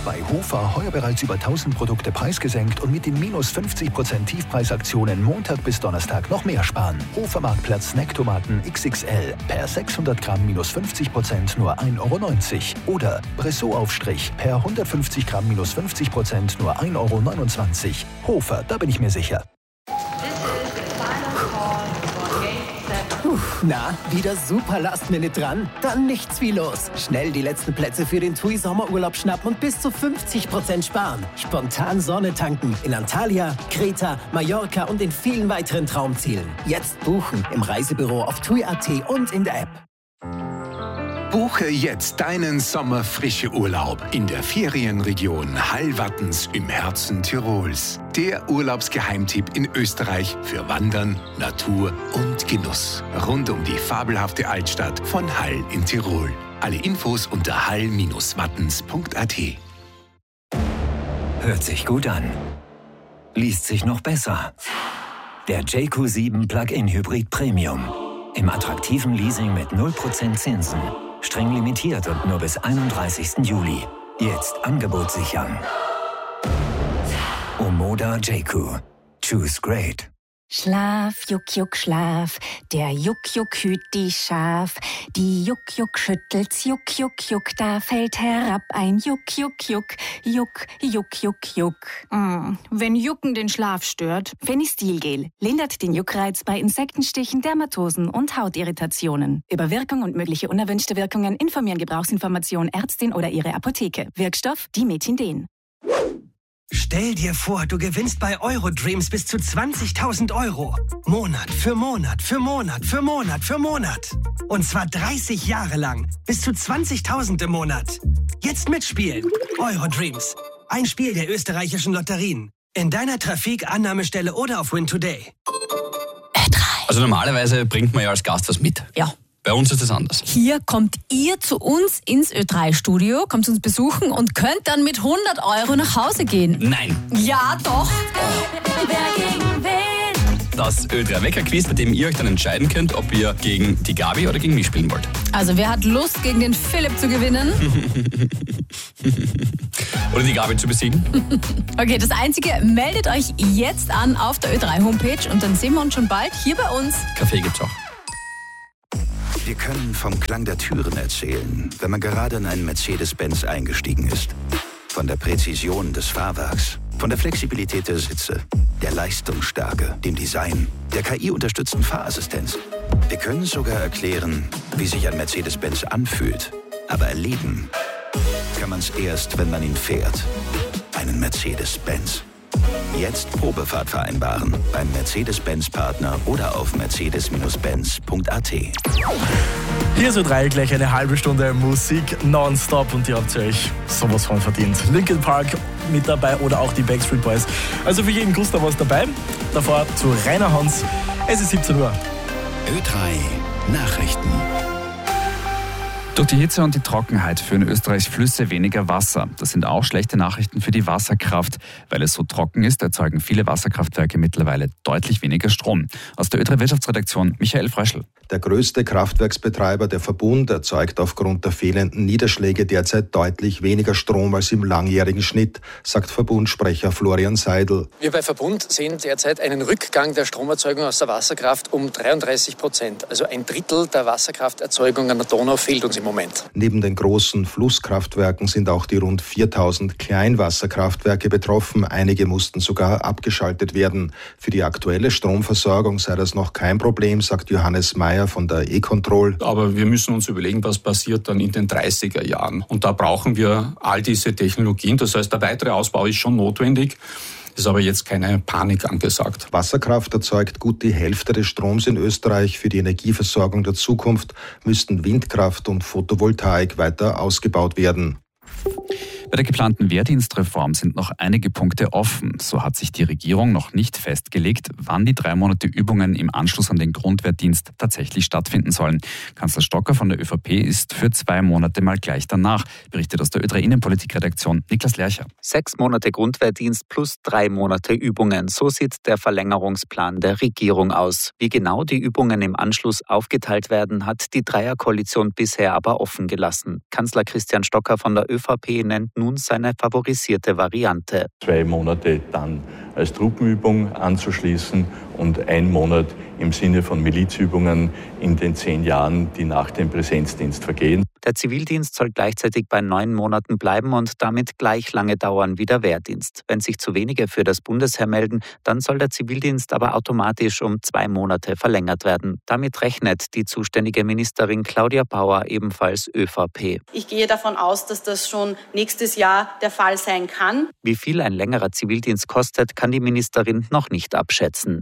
Bei Hofer heuer bereits über 1000 Produkte preisgesenkt und mit den minus 50% Tiefpreisaktionen Montag bis Donnerstag noch mehr sparen. Hofer Marktplatz Snacktomaten XXL per 600 Gramm minus 50% nur 1,90 €. Oder Bressot-Aufstrich per 150 Gramm minus 50% nur 1,29 €. Hofer, da bin ich mir sicher. Na, wieder super Last-Minute dran? Dann nichts wie los. Schnell die letzten Plätze für den TUI Sommerurlaub schnappen und bis zu 50% sparen. Spontan Sonne tanken in Antalya, Kreta, Mallorca und in vielen weiteren Traumzielen. Jetzt buchen im Reisebüro auf TUI.at und in der App. Buche jetzt deinen sommerfrische Urlaub in der Ferienregion Hallwattens im Herzen Tirols. Der Urlaubsgeheimtipp in Österreich für Wandern, Natur und Genuss. Rund um die fabelhafte Altstadt von Hall in Tirol. Alle Infos unter hall-wattens.at. Hört sich gut an. Liest sich noch besser. Der JQ7 Plug-in Hybrid Premium. Im attraktiven Leasing mit 0% Zinsen. Streng limitiert und nur bis 31. Juli. Jetzt Angebot sichern. Omoda JQ. Choose great. Schlaf, Juck, Juck, Schlaf. Der Juck, Juck hüt die Schaf. Die Juck, Juck schüttelt's, Juck, Juck, Juck. Da fällt herab ein Juck, Juck, Juck. Juck, Juck, Juck, Juck. Wenn Jucken den Schlaf stört, Fenistilgel lindert den Juckreiz bei Insektenstichen, Dermatosen und Hautirritationen. Über Wirkung und mögliche unerwünschte Wirkungen informieren Gebrauchsinformation Ärztin oder ihre Apotheke. Wirkstoff Dimetindin. Stell dir vor, du gewinnst bei Eurodreams bis zu 20.000 €. Monat für Monat für Monat für Monat für Monat. Und zwar 30 Jahre lang. Bis zu 20.000 im Monat. Jetzt mitspielen. Eurodreams. Ein Spiel der österreichischen Lotterien. In deiner Trafik, Annahmestelle oder auf Win Today. Also normalerweise bringt man ja als Gast was mit. Ja. Bei uns ist das anders. Hier kommt ihr zu uns ins Ö3-Studio, kommt uns besuchen und könnt dann mit 100 € nach Hause gehen. Nein. Ja, doch. Wer gegen wen? Das Ö3-Wecker-Quiz, bei dem ihr euch dann entscheiden könnt, ob ihr gegen die Gabi oder gegen mich spielen wollt. Also wer hat Lust, gegen den Philipp zu gewinnen? Oder die Gabi zu besiegen? Okay, das Einzige, meldet euch jetzt an auf der Ö3-Homepage und dann sehen wir uns schon bald hier bei uns. Kaffee gibt's auch. Wir können vom Klang der Türen erzählen, wenn man gerade in einen Mercedes-Benz eingestiegen ist. Von der Präzision des Fahrwerks, von der Flexibilität der Sitze, der Leistungsstärke, dem Design, der KI-unterstützten Fahrassistenz. Wir können sogar erklären, wie sich ein Mercedes-Benz anfühlt. Aber erleben kann man es erst, wenn man ihn fährt. Einen Mercedes-Benz. Jetzt Probefahrt vereinbaren beim Mercedes-Benz-Partner oder auf mercedes-benz.at. Hier ist Ö3, gleich eine halbe Stunde Musik nonstop und ihr habt euch sowas von verdient. Linkin Park mit dabei oder auch die Backstreet Boys. Also für jeden Guster was dabei. Davor zu Rainer Hans. Es ist 17 Uhr. Ö3 Nachrichten. Durch die Hitze und die Trockenheit führen Österreichs Flüsse weniger Wasser. Das sind auch schlechte Nachrichten für die Wasserkraft. Weil es so trocken ist, erzeugen viele Wasserkraftwerke mittlerweile deutlich weniger Strom. Aus der Ö3 Wirtschaftsredaktion Michael Fröschl. Der größte Kraftwerksbetreiber, der Verbund, erzeugt aufgrund der fehlenden Niederschläge derzeit deutlich weniger Strom als im langjährigen Schnitt, sagt Verbundsprecher Florian Seidel. Wir bei Verbund sehen derzeit einen Rückgang der Stromerzeugung aus der Wasserkraft um 33%. Also ein Drittel der Wasserkrafterzeugung an der Donau fehlt uns im Moment. Neben den großen Flusskraftwerken sind auch die rund 4000 Kleinwasserkraftwerke betroffen. Einige mussten sogar abgeschaltet werden. Für die aktuelle Stromversorgung sei das noch kein Problem, sagt Johannes Mayer von der E-Control. Aber wir müssen uns überlegen, was passiert dann in den 30er Jahren. Und da brauchen wir all diese Technologien. Das heißt, der weitere Ausbau ist schon notwendig. Ist aber jetzt keine Panik angesagt. Wasserkraft erzeugt gut die Hälfte des Stroms in Österreich. Für die Energieversorgung der Zukunft müssten Windkraft und Photovoltaik weiter ausgebaut werden. Bei der geplanten Wehrdienstreform sind noch einige Punkte offen. So hat sich die Regierung noch nicht festgelegt, wann die 3 Monate Übungen im Anschluss an den Grundwehrdienst tatsächlich stattfinden sollen. Kanzler Stocker von der ÖVP ist für 2 Monate mal gleich danach, berichtet aus der Ö3 Innenpolitikredaktion Niklas Lercher. 6 Monate Grundwehrdienst plus 3 Monate Übungen. So sieht der Verlängerungsplan der Regierung aus. Wie genau die Übungen im Anschluss aufgeteilt werden, hat die Dreierkoalition bisher aber offen gelassen. Kanzler Christian Stocker von der ÖVP nennt nun seine favorisierte Variante. 2 Monate dann als Truppenübung anzuschließen und 1 Monat im Sinne von Milizübungen in den 10 Jahren, die nach dem Präsenzdienst vergehen. Der Zivildienst soll gleichzeitig bei 9 Monaten bleiben und damit gleich lange dauern wie der Wehrdienst. Wenn sich zu wenige für das Bundesheer melden, dann soll der Zivildienst aber automatisch um 2 Monate verlängert werden. Damit rechnet die zuständige Ministerin Claudia Bauer, ebenfalls ÖVP. Ich gehe davon aus, dass das schon nächstes Jahr der Fall sein kann. Wie viel ein längerer Zivildienst kostet, kann die Ministerin noch nicht abschätzen.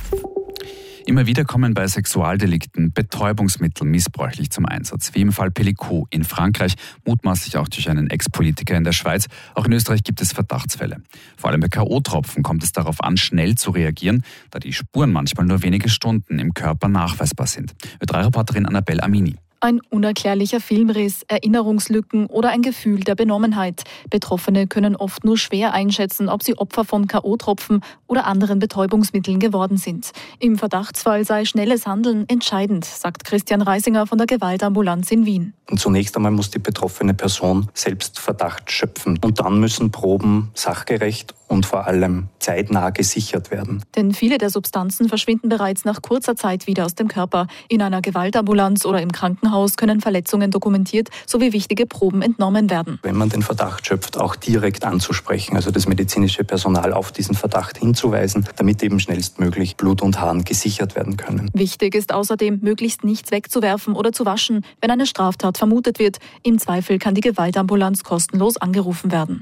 Immer wieder kommen bei Sexualdelikten Betäubungsmittel missbräuchlich zum Einsatz, wie im Fall Pellicot in Frankreich, mutmaßlich auch durch einen Ex-Politiker in der Schweiz. Auch in Österreich gibt es Verdachtsfälle. Vor allem bei K.O.-Tropfen kommt es darauf an, schnell zu reagieren, da die Spuren manchmal nur wenige Stunden im Körper nachweisbar sind. Ö3-Reporterin Annabelle Amini. Ein unerklärlicher Filmriss, Erinnerungslücken oder ein Gefühl der Benommenheit. Betroffene können oft nur schwer einschätzen, ob sie Opfer von K.O.-Tropfen oder anderen Betäubungsmitteln geworden sind. Im Verdachtsfall sei schnelles Handeln entscheidend, sagt Christian Reisinger von der Gewaltambulanz in Wien. Und zunächst einmal muss die betroffene Person selbst Verdacht schöpfen. Und dann müssen Proben sachgerecht und vor allem zeitnah gesichert werden. Denn viele der Substanzen verschwinden bereits nach kurzer Zeit wieder aus dem Körper. In einer Gewaltambulanz oder im Krankenhaus können Verletzungen dokumentiert sowie wichtige Proben entnommen werden. Wenn man den Verdacht schöpft, auch direkt anzusprechen, also das medizinische Personal auf diesen Verdacht hinzuweisen, damit eben schnellstmöglich Blut und Harn gesichert werden können. Wichtig ist außerdem, möglichst nichts wegzuwerfen oder zu waschen, wenn eine Straftat vermutet wird. Im Zweifel kann die Gewaltambulanz kostenlos angerufen werden.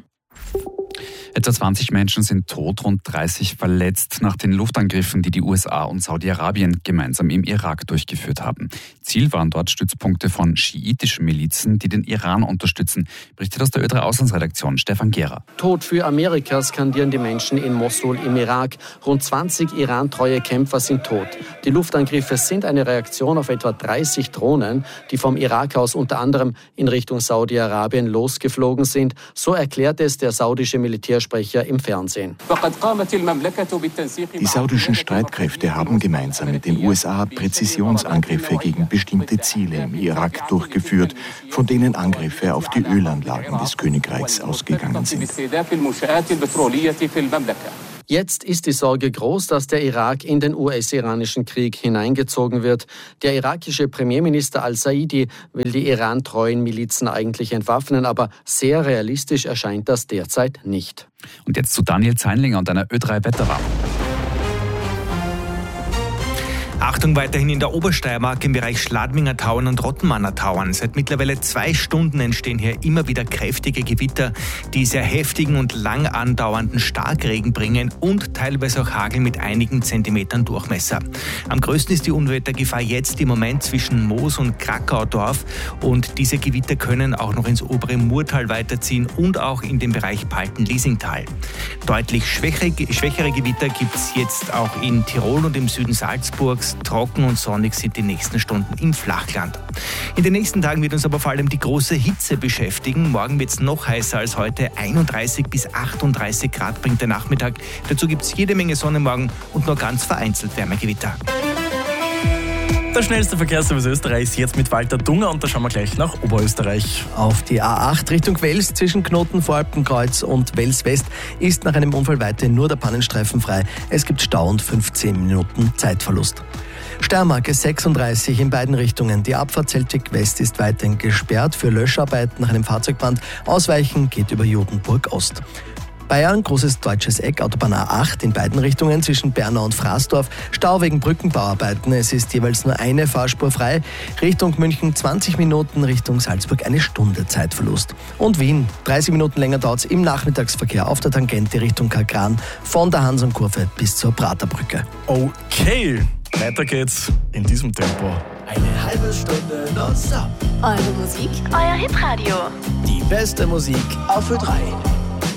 Etwa 20 Menschen sind tot, rund 30 verletzt nach den Luftangriffen, die die USA und Saudi-Arabien gemeinsam im Irak durchgeführt haben. Ziel waren dort Stützpunkte von schiitischen Milizen, die den Iran unterstützen, berichtet aus der Ö3 Auslandsredaktion Stefan Gera. Tod für Amerika skandieren die Menschen in Mosul im Irak. Rund 20 Iran-treue Kämpfer sind tot. Die Luftangriffe sind eine Reaktion auf etwa 30 Drohnen, die vom Irak aus unter anderem in Richtung Saudi-Arabien losgeflogen sind. So erklärt es der saudische Militärsprecher im Fernsehen. Die saudischen Streitkräfte haben gemeinsam mit den USA Präzisionsangriffe gegen bestimmte Ziele im Irak durchgeführt, von denen Angriffe auf die Ölanlagen des Königreichs ausgegangen sind. Jetzt ist die Sorge groß, dass der Irak in den US-iranischen Krieg hineingezogen wird. Der irakische Premierminister al-Saidi will die Iran-treuen Milizen eigentlich entwaffnen, aber sehr realistisch erscheint das derzeit nicht. Und jetzt zu Daniel Zeinlinger und einer Ö3-Wetterwarnung. Achtung weiterhin in der Obersteiermark im Bereich Schladminger Tauern und Rottenmanner Tauern. Seit mittlerweile 2 Stunden entstehen hier immer wieder kräftige Gewitter, die sehr heftigen und lang andauernden Starkregen bringen und teilweise auch Hagel mit einigen Zentimetern Durchmesser. Am größten ist die Unwettergefahr jetzt im Moment zwischen Moos und Krakaudorf und diese Gewitter können auch noch ins obere Murtal weiterziehen und auch in den Bereich Palten-Liesingtal. Deutlich schwächere Gewitter gibt es jetzt auch in Tirol und im Süden Salzburgs. Trocken und sonnig sind die nächsten Stunden im Flachland. In den nächsten Tagen wird uns aber vor allem die große Hitze beschäftigen. Morgen wird es noch heißer als heute. 31 bis 38 Grad bringt der Nachmittag. Dazu gibt es jede Menge Sonne morgen und nur ganz vereinzelt Wärmegewitter. Der schnellste Verkehrsservice Österreichs jetzt mit Walter Dunger und da schauen wir gleich nach Oberösterreich. Auf die A8 Richtung Wels zwischen Knoten, Voralpenkreuz und Wels West ist nach einem Unfall weiterhin nur der Pannenstreifen frei. Es gibt Stau und 15 Minuten Zeitverlust. Steiermark S36 in beiden Richtungen. Die Abfahrt Zeltweg West ist weiterhin gesperrt für Löscharbeiten nach einem Fahrzeugbrand. Ausweichen geht über Jodenburg Ost. Bayern, großes deutsches Eck, Autobahn A8 in beiden Richtungen zwischen Bernau und Fraßdorf. Stau wegen Brückenbauarbeiten. Es ist jeweils nur eine Fahrspur frei. Richtung München 20 Minuten, Richtung Salzburg 1 Stunde Zeitverlust. Und Wien, 30 Minuten länger dauert es im Nachmittagsverkehr auf der Tangente Richtung Kalkran von der Hansonkurve bis zur Praterbrücke. Okay, weiter geht's in diesem Tempo. Eine halbe Stunde nonstop. Eure Musik, euer Hitradio. Die beste Musik auf Ö3.